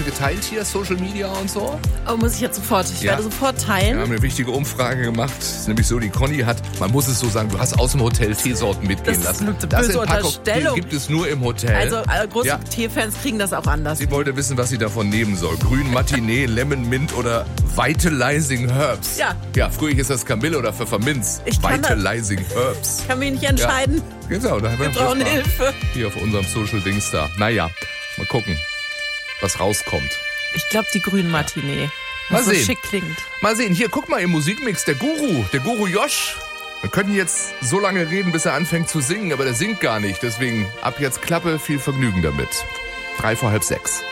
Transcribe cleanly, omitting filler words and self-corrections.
geteilt hier, Social Media und so? Oh, muss ich jetzt sofort. Ich werde sofort teilen. Wir haben eine wichtige Umfrage gemacht. Es ist nämlich so, die Conny hat, man muss es so sagen, du hast aus dem Hotel Teesorten mitgehen lassen. Das ist eine böse Unterstellung. Die gibt es nur im Hotel. Also große Teefans kriegen das auch anders. Sie wollte wissen, was sie davon nehmen soll. Grün Matinee, Lemon Mint oder Vitalizing Herbs. Ja, früher ist das Kamille oder Pfefferminz. Vitalizing Herbs. Kann mich nicht entscheiden. Ja, genau, da haben wir brauchen Hilfe. Hier auf unserem Social-Dings da. Naja, mal gucken, was rauskommt. Ich glaube, die grünen Matinee. Mal sehen. So schick klingt. Mal sehen. Hier, guck mal im Musikmix, der Guru Josh. Wir können jetzt so lange reden, bis er anfängt zu singen, aber der singt gar nicht. Deswegen ab jetzt Klappe, viel Vergnügen damit. 5:03.